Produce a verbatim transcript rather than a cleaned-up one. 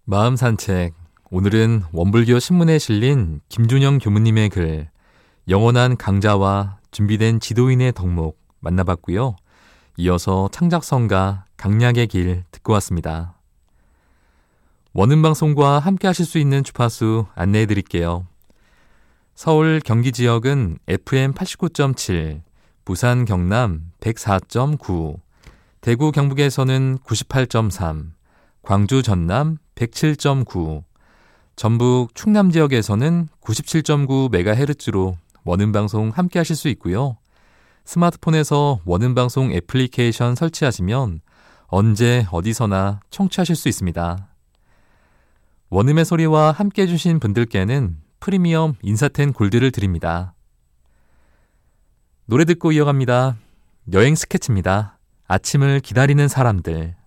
마음 산책. 오늘은 원불교 신문에 실린 김준영 교무님의 글 영원한 강자와 준비된 지도인의 덕목 만나봤고요. 이어서 창작성가 강약의 길 듣고 왔습니다. 원음방송과 함께 하실 수 있는 주파수 안내해 드릴게요. 서울 경기 지역은 에프엠 팔십구 점 칠, 부산 경남 백사 점 구, 대구 경북에서는 구십팔 점 삼, 광주 전남 백칠 점 구, 전북 충남 지역에서는 구십칠 점 구 메가헤르츠로 원음방송 함께 하실 수 있고요. 스마트폰에서 원음방송 애플리케이션 설치하시면 언제 어디서나 청취하실 수 있습니다. 원음의 소리와 함께 해주신 분들께는 프리미엄 인사텐 골드를 드립니다. 노래 듣고 이어갑니다. 여행 스케치입니다. 아침을 기다리는 사람들.